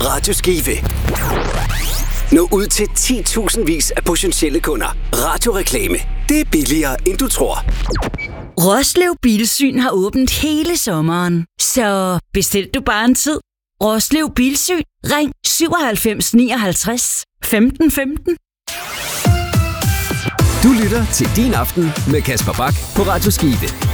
Radio Skive. Nå ud til 10.000 af potentielle kunder. Radioreklame. Det er billigere, end du tror. Roslev Bilsyn har åbent hele sommeren. Så bestil du bare en tid. Roslev Bilsyn. Ring 97 59 15 15. Du lytter til Din Aften med Kasper Bak på Radio Skive.